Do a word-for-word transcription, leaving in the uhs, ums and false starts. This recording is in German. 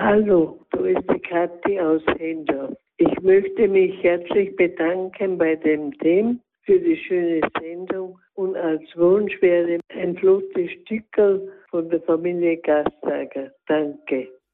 Hallo, du ist die Kathi aus Hendorf. Ich möchte mich herzlich bedanken bei dem Team für die schöne Sendung und als Wunsch wäre ein flottes Stückerl von der Familie Gastager. Danke.